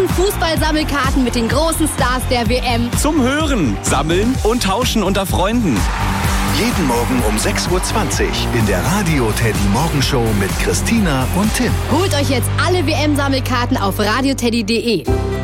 besten Fußballsammelkarten mit den großen Stars der WM. Zum Hören, Sammeln und Tauschen unter Freunden. Jeden Morgen um 6.20 Uhr in der Radio Teddy Morgenshow mit Christina und Tim. Holt euch jetzt alle WM-Sammelkarten auf radioteddy.de.